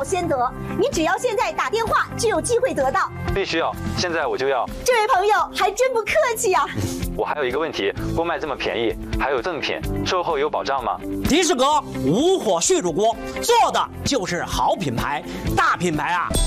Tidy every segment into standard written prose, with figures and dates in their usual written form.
先得，你只要现在打电话就有机会得到。 必须要，现在我就要。 这位朋友还真不客气啊。 我还有一个问题，锅卖这么便宜，还有赠品，售后有保障吗？ 迪士格无火续煮锅做的就是好品牌，大品牌啊！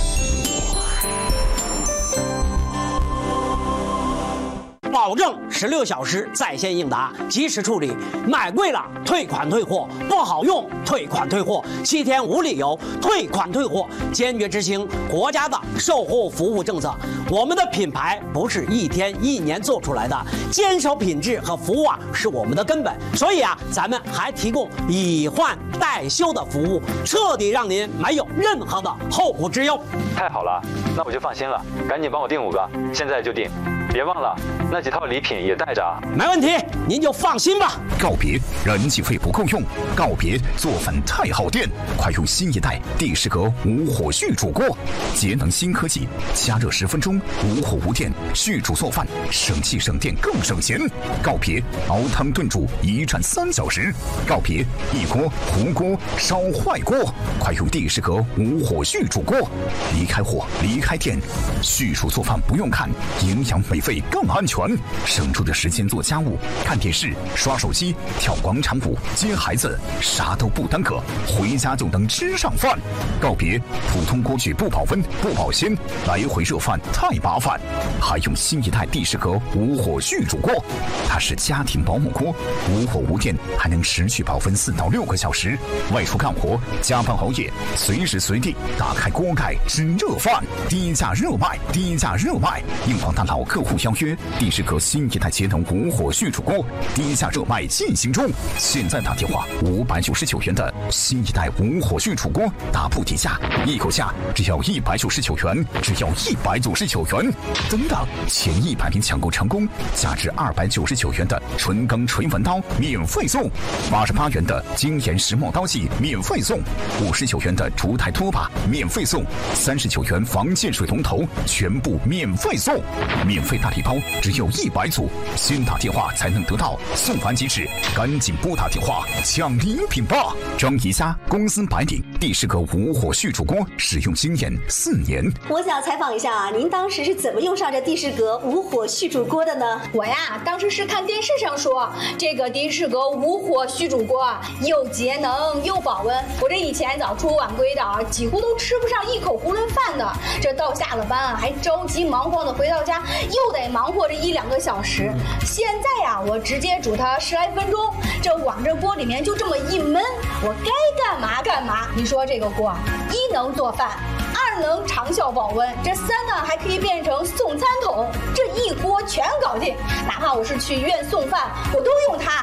保证16小时在线应答，及时处理。买贵了退款退货，不好用退款退货，7天无理由退款退货，坚决执行国家的售后服务政策。我们的品牌不是1天1年做出来的，坚守品质和服务啊是我们的根本。所以啊，咱们还提供以换代修的服务，彻底让您没有任何的后顾之忧。 太好了，那我就放心了，赶紧帮我订5个，现在就订。别忘了，那几套礼品也带着啊。 没问题，您就放心吧。 告别燃气费不够用，告别做饭太耗电，快用新一代帝释格无火续煮锅，节能新科技，加热10分钟，无火无电续煮做饭，省气省电更省钱。告别熬汤炖煮1战3小时，告别一锅糊锅烧坏锅，快用帝释格无火续煮锅，离开火离开电，续煮做饭不用看，营养美味更安全，省出的时间做家务、看电视、刷手机、跳广场舞、接孩子，啥都不耽搁，回家就能吃上饭。告别普通锅具不保温、不保鲜，来回热饭太麻烦，还用新一代帝释格无火续煮锅，它是家庭保姆锅，无火无电，还能持续保温4到6个小时。外出干活、加班熬夜，随时随地打开锅盖吃热饭，低价热卖，低价热卖！应广大老客户邀约，帝释格新一代节能无火续煮锅低价热卖进行中，现在打电话599元的新一代无火续煮锅，打不底价，一口价只要199元，只要199元。等等，前100名抢购成功，价值299元的纯钢锤纹刀免费送，88元的精研石墨刀器免费送，59元的竹台拖把免费送，39元防溅水龙头全部免费送，免费大礼包只有100组，先打电话才能得到，送完即止，赶紧拨打电话抢礼品吧！张怡家公司白领帝释格无火续煮锅使用经验4年。 我想采访一下啊，您当时是怎么用上这帝释格无火续煮锅的呢？ 我呀，当时是看电视上说这个帝释格无火续煮锅又节能又保温。我这以前早出晚归的啊，几乎都吃不上一口囫囵饭的。这到下了班啊，还着急忙慌的回到家，又得忙活这1、2个小时。现在呀，我直接煮它10来分钟，这往这锅里面就这么一焖，我该干嘛干嘛。你说这个锅1能做饭，2能长效保温，这3呢还可以变成送餐桶，这一锅全搞定。哪怕我是去医院送饭，我都用它。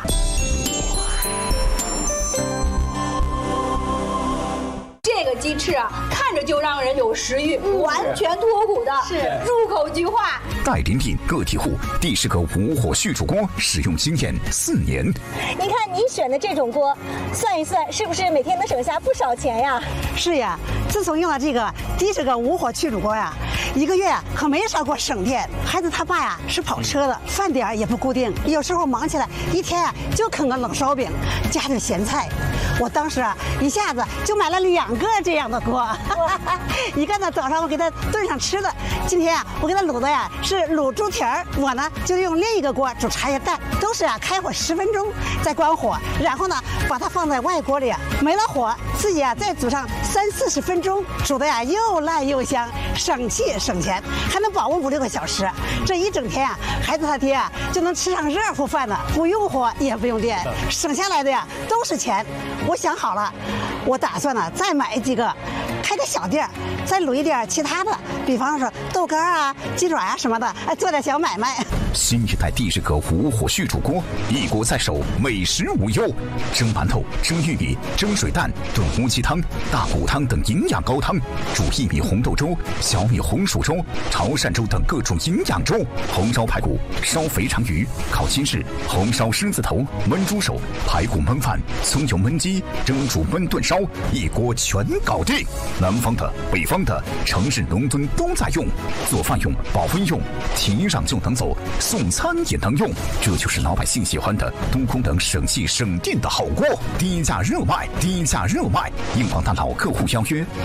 这个鸡翅啊，看着就让人有食欲，完全脱骨的，是入口即化。 代理品个体户帝释格无火续煮锅使用经验4年。 您看您选的这种锅，算一算是不是每天能省下不少钱呀？ 是呀，自从用了这个帝释格无火续煮锅呀，1个月可没少给我省电。孩子他爸呀是跑车的，饭点也不固定，有时候忙起来1天啊就啃个冷烧饼，加点咸菜。我当时啊一下子就买了2个这样的锅，一个呢早上我给他炖上吃的，今天啊我给他卤的呀是卤猪蹄儿，我呢就用另一个锅煮茶叶蛋，都是啊开火10分钟再关火，然后呢把它放在外锅里，没了火自己啊再煮上30、40分钟，煮的呀又烂又香，省气省钱，还能保温5、6个小时。这一整天啊，孩子他爹啊就能吃上热乎饭了，不用火也不用电，省下来的呀都是钱。我想好了，我打算呢再买几个，开个小店，再卤一点其他的，比方说豆干啊、鸡爪啊什么的，做点小买卖。 新一代帝释格无火续煮锅，一锅在手，美食无忧。蒸馒头、蒸玉米、蒸水蛋、炖乌鸡汤、大骨汤等营养高汤，煮薏米红豆粥、小米红薯粥、潮汕粥等各种营养粥，红烧排骨、烧肥肠鱼、烤鸡翅、红烧狮子头、焖猪手、排骨焖饭、葱油焖鸡、蒸煮焖炖烧，一锅全搞定。南方的、北方的、城市农村都在用，做饭用、保温用，提上就能走，送餐也能用，这就是老百姓喜欢的多功能省气省电的好锅，低价热卖，低价热卖，应广大老客户邀约。